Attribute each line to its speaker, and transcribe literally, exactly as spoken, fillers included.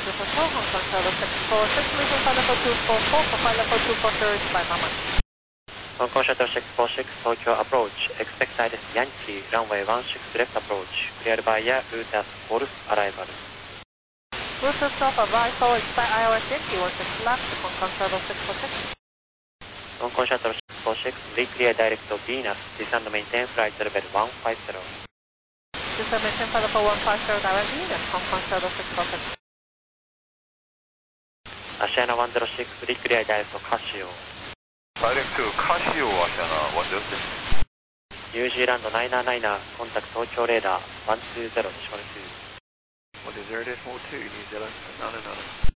Speaker 1: two four four, Hong Kong Tower six four six, moving Pineapple two four four for Pineapple two four zero is by moment.
Speaker 2: Hong Kong Shuttle six four six, Tokyo approach, expected Yankee, runway one six left approach, cleared by air, Lotus Golf arrival.
Speaker 1: Lotus Golf arrival, expect I O S Yankee one six left, Hong Kong Shuttle six four six.
Speaker 2: Hong Kong Shuttle six four six, reclear direct to Venus, descend maintain flight level one five zero.
Speaker 1: Descend maintain flight level one five zero, direct Venus, Hong Kong Shuttle six four six.
Speaker 2: Asiana one zero six, reclear direct to Casio.
Speaker 3: Direct to Casio, Asiana one zero six.
Speaker 2: New Zealand nine nine nine, contact Tokyo radar one two zero, decimal two.
Speaker 3: What is there decimal two, New Zealand nine nine nine?